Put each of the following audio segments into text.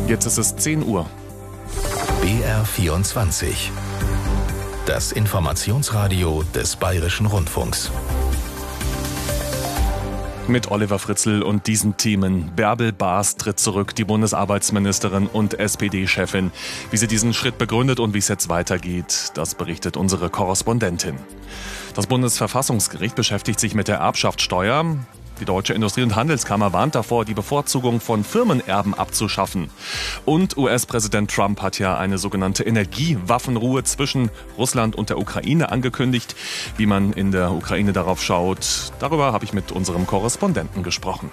Jetzt ist es 10 Uhr. BR24. Das Informationsradio des Bayerischen Rundfunks. Mit Oliver Fritzl und diesen Themen. Bärbel Baas tritt zurück, die Bundesarbeitsministerin und SPD-Chefin. Wie sie diesen Schritt begründet und wie es jetzt weitergeht, das berichtet unsere Korrespondentin. Das Bundesverfassungsgericht beschäftigt sich mit der Erbschaftssteuer. Die Deutsche Industrie- und Handelskammer warnt davor, die Bevorzugung von Firmenerben abzuschaffen. Und US-Präsident Trump hat ja eine sogenannte Energiewaffenruhe zwischen Russland und der Ukraine angekündigt. Wie man in der Ukraine darauf schaut, darüber habe ich mit unserem Korrespondenten gesprochen.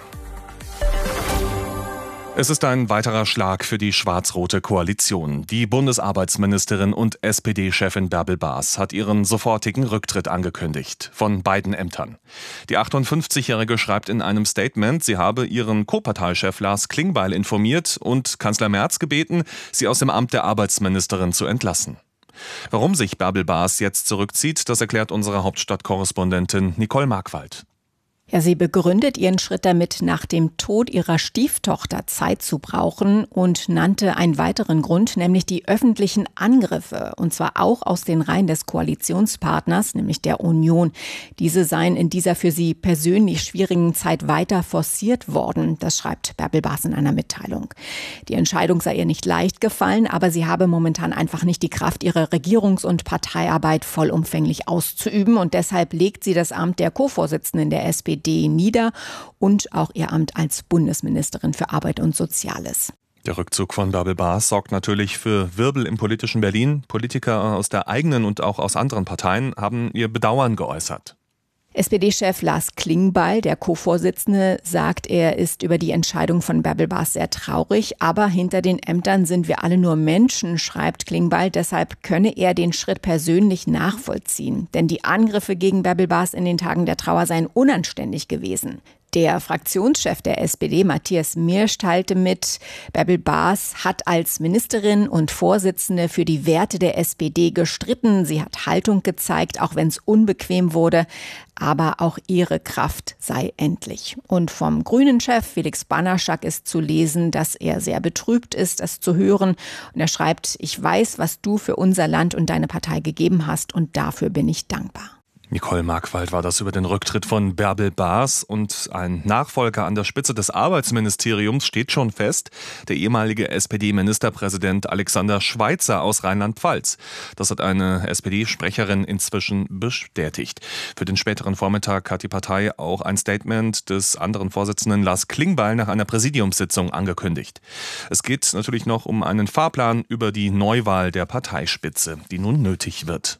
Es ist ein weiterer Schlag für die schwarz-rote Koalition. Die Bundesarbeitsministerin und SPD-Chefin Bärbel Baas hat ihren sofortigen Rücktritt angekündigt. Von beiden Ämtern. Die 58-Jährige schreibt in einem Statement, sie habe ihren Co-Parteichef Lars Klingbeil informiert und Kanzler Merz gebeten, sie aus dem Amt der Arbeitsministerin zu entlassen. Warum sich Bärbel Baas jetzt zurückzieht, das erklärt unsere Hauptstadtkorrespondentin Nicole Markwald. Ja, sie begründet ihren Schritt damit, nach dem Tod ihrer Stieftochter Zeit zu brauchen und nannte einen weiteren Grund, nämlich die öffentlichen Angriffe, und zwar auch aus den Reihen des Koalitionspartners, nämlich der Union. Diese seien in dieser für sie persönlich schwierigen Zeit weiter forciert worden, das schreibt Bärbel Baas in einer Mitteilung. Die Entscheidung sei ihr nicht leicht gefallen, aber sie habe momentan einfach nicht die Kraft, ihre Regierungs- und Parteiarbeit vollumfänglich auszuüben, und deshalb legt sie das Amt der Co-Vorsitzenden der SPD nieder und auch ihr Amt als Bundesministerin für Arbeit und Soziales. Der Rückzug von Bärbel Baas sorgt natürlich für Wirbel im politischen Berlin. Politiker aus der eigenen und auch aus anderen Parteien haben ihr Bedauern geäußert. SPD-Chef Lars Klingbeil, der Co-Vorsitzende, sagt, er ist über die Entscheidung von Bärbel Baas sehr traurig. Aber hinter den Ämtern sind wir alle nur Menschen, schreibt Klingbeil. Deshalb könne er den Schritt persönlich nachvollziehen. Denn die Angriffe gegen Bärbel Baas in den Tagen der Trauer seien unanständig gewesen. Der Fraktionschef der SPD, Matthias Mirsch, teilte mit, Bärbel Baas hat als Ministerin und Vorsitzende für die Werte der SPD gestritten. Sie hat Haltung gezeigt, auch wenn es unbequem wurde. Aber auch ihre Kraft sei endlich. Und vom Grünen-Chef Felix Banaschak ist zu lesen, dass er sehr betrübt ist, das zu hören. Und er schreibt, ich weiß, was du für unser Land und deine Partei gegeben hast, und dafür bin ich dankbar. Nicole Markwald war das über den Rücktritt von Bärbel Baas, und ein Nachfolger an der Spitze des Arbeitsministeriums steht schon fest, der ehemalige SPD-Ministerpräsident Alexander Schweitzer aus Rheinland-Pfalz. Das hat eine SPD-Sprecherin inzwischen bestätigt. Für den späteren Vormittag hat die Partei auch ein Statement des anderen Vorsitzenden Lars Klingbeil nach einer Präsidiumssitzung angekündigt. Es geht natürlich noch um einen Fahrplan über die Neuwahl der Parteispitze, die nun nötig wird.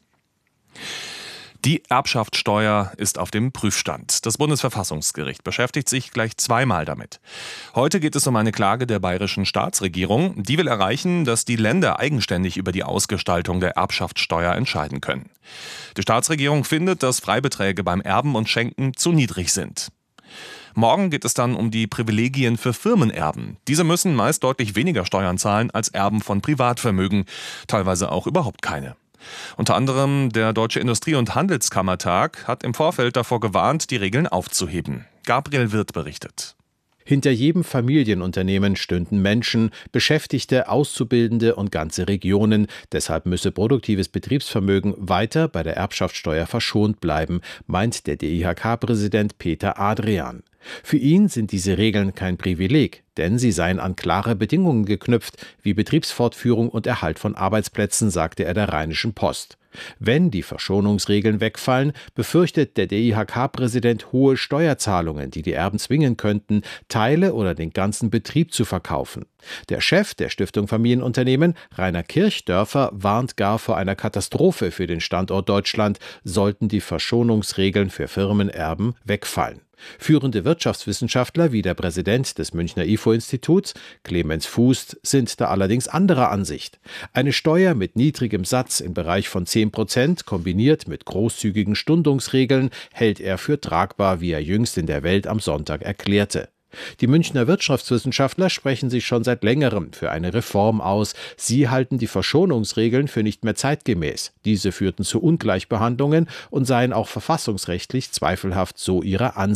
Die Erbschaftssteuer ist auf dem Prüfstand. Das Bundesverfassungsgericht beschäftigt sich gleich zweimal damit. Heute geht es um eine Klage der bayerischen Staatsregierung. Die will erreichen, dass die Länder eigenständig über die Ausgestaltung der Erbschaftssteuer entscheiden können. Die Staatsregierung findet, dass Freibeträge beim Erben und Schenken zu niedrig sind. Morgen geht es dann um die Privilegien für Firmenerben. Diese müssen meist deutlich weniger Steuern zahlen als Erben von Privatvermögen, teilweise auch überhaupt keine. Unter anderem der Deutsche Industrie- und Handelskammertag hat im Vorfeld davor gewarnt, die Regeln aufzuheben. Gabriel Wirth berichtet. Hinter jedem Familienunternehmen stünden Menschen, Beschäftigte, Auszubildende und ganze Regionen. Deshalb müsse produktives Betriebsvermögen weiter bei der Erbschaftssteuer verschont bleiben, meint der DIHK-Präsident Peter Adrian. Für ihn sind diese Regeln kein Privileg, denn sie seien an klare Bedingungen geknüpft, wie Betriebsfortführung und Erhalt von Arbeitsplätzen, sagte er der Rheinischen Post. Wenn die Verschonungsregeln wegfallen, befürchtet der DIHK-Präsident hohe Steuerzahlungen, die die Erben zwingen könnten, Teile oder den ganzen Betrieb zu verkaufen. Der Chef der Stiftung Familienunternehmen, Rainer Kirchdörfer, warnt gar vor einer Katastrophe für den Standort Deutschland, sollten die Verschonungsregeln für Firmenerben wegfallen. Führende Wirtschaftswissenschaftler wie der Präsident des Münchner IFO-Instituts, Clemens Fußt, sind da allerdings anderer Ansicht. Eine Steuer mit niedrigem Satz im Bereich von 10% kombiniert mit großzügigen Stundungsregeln hält er für tragbar, wie er jüngst in der Welt am Sonntag erklärte. Die Münchner Wirtschaftswissenschaftler sprechen sich schon seit längerem für eine Reform aus. Sie halten die Verschonungsregeln für nicht mehr zeitgemäß. Diese führten zu Ungleichbehandlungen und seien auch verfassungsrechtlich zweifelhaft, so ihre Ansicht.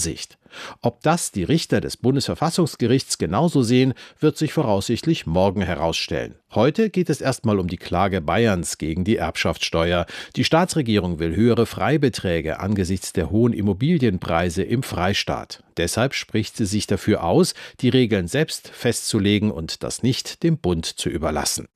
Ob das die Richter des Bundesverfassungsgerichts genauso sehen, wird sich voraussichtlich morgen herausstellen. Heute geht es erstmal um die Klage Bayerns gegen die Erbschaftssteuer. Die Staatsregierung will höhere Freibeträge angesichts der hohen Immobilienpreise im Freistaat. Deshalb spricht sie sich dafür aus, die Regeln selbst festzulegen und das nicht dem Bund zu überlassen.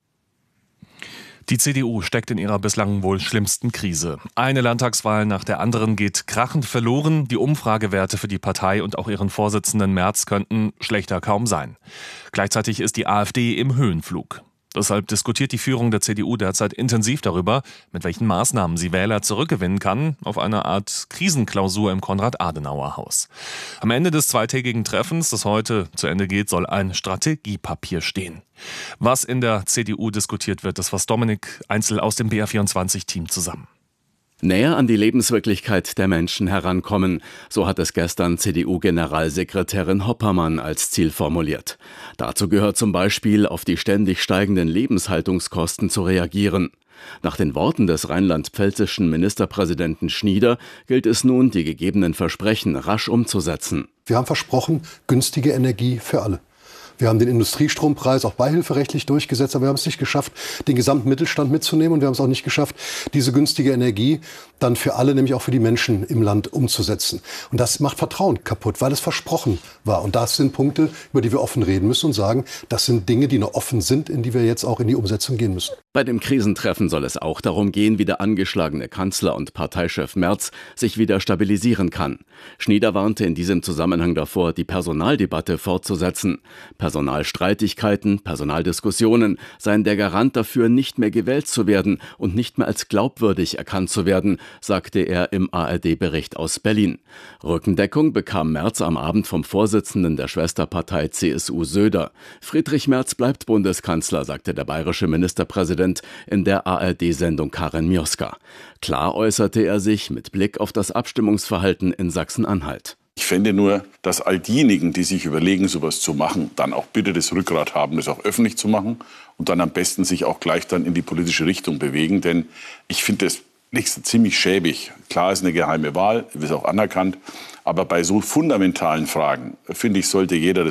Die CDU steckt in ihrer bislang wohl schlimmsten Krise. Eine Landtagswahl nach der anderen geht krachend verloren. Die Umfragewerte für die Partei und auch ihren Vorsitzenden Merz könnten schlechter kaum sein. Gleichzeitig ist die AfD im Höhenflug. Deshalb diskutiert die Führung der CDU derzeit intensiv darüber, mit welchen Maßnahmen sie Wähler zurückgewinnen kann, auf eine Art Krisenklausur im Konrad-Adenauer-Haus. Am Ende des zweitägigen Treffens, das heute zu Ende geht, soll ein Strategiepapier stehen. Was in der CDU diskutiert wird, das fasst Dominik Einzel aus dem BR24-Team zusammen. Näher an die Lebenswirklichkeit der Menschen herankommen, so hat es gestern CDU-Generalsekretärin Hoppermann als Ziel formuliert. Dazu gehört zum Beispiel, auf die ständig steigenden Lebenshaltungskosten zu reagieren. Nach den Worten des rheinland-pfälzischen Ministerpräsidenten Schnieder gilt es nun, die gegebenen Versprechen rasch umzusetzen. Wir haben versprochen, günstige Energie für alle. Wir haben den Industriestrompreis auch beihilferechtlich durchgesetzt, aber wir haben es nicht geschafft, den gesamten Mittelstand mitzunehmen. Und wir haben es auch nicht geschafft, diese günstige Energie dann für alle, nämlich auch für die Menschen im Land umzusetzen. Und das macht Vertrauen kaputt, weil es versprochen war. Und das sind Punkte, über die wir offen reden müssen und sagen, das sind Dinge, die noch offen sind, in die wir jetzt auch in die Umsetzung gehen müssen. Bei dem Krisentreffen soll es auch darum gehen, wie der angeschlagene Kanzler und Parteichef Merz sich wieder stabilisieren kann. Schnieder warnte in diesem Zusammenhang davor, die Personaldebatte fortzusetzen. Personalstreitigkeiten, Personaldiskussionen seien der Garant dafür, nicht mehr gewählt zu werden und nicht mehr als glaubwürdig erkannt zu werden, sagte er im ARD-Bericht aus Berlin. Rückendeckung bekam Merz am Abend vom Vorsitzenden der Schwesterpartei CSU Söder. Friedrich Merz bleibt Bundeskanzler, sagte der bayerische Ministerpräsident in der ARD-Sendung Karin Mioska. Klar äußerte er sich mit Blick auf das Abstimmungsverhalten in Sachsen-Anhalt. Ich fände nur, dass all diejenigen, die sich überlegen, sowas zu machen, dann auch bitte das Rückgrat haben, das auch öffentlich zu machen und dann am besten sich auch gleich dann in die politische Richtung bewegen. Denn ich finde das ziemlich schäbig. Klar ist eine geheime Wahl, ist auch anerkannt. Aber bei so fundamentalen Fragen, finde ich, sollte jeder